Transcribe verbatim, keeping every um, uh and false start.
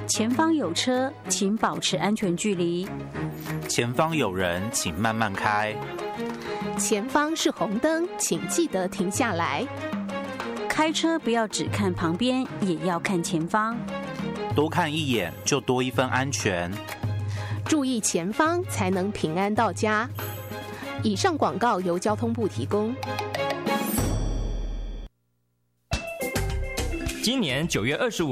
前方有车，请保持安全距离。 前方有人，请慢慢开。 前方是红灯，请记得停下来。 开车不要只看旁边，也要看前方。 多看一眼，就多一分安全。 注意前方，才能平安到家。以上广告由交通部提供。 今年九月二十五